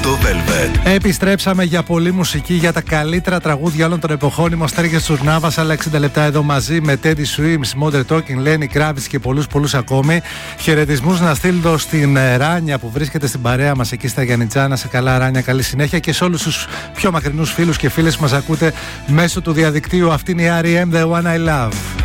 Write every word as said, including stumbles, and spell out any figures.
οκτώ Velvet. Επιστρέψαμε για πολλή μουσική, για τα καλύτερα τραγούδια όλων των εποχών. Είμαστε Στέργιος Τσουρνάβας, άλλα εξήντα λεπτά εδώ μαζί με Teddy Swims, Modern Talking, Lenny Kravitz και πολλούς πολλούς ακόμη. Χαιρετισμούς να στείλω στην Ράνια που βρίσκεται στην παρέα μας εκεί στα Γιαννιτζάνα. Σε καλά, Ράνια, καλή συνέχεια και σε όλους τους πιο μακρινούς φίλους και φίλες που μας ακούτε μέσω του διαδικτύου. Αυτή είναι η αρ ι εμ, The One I Love.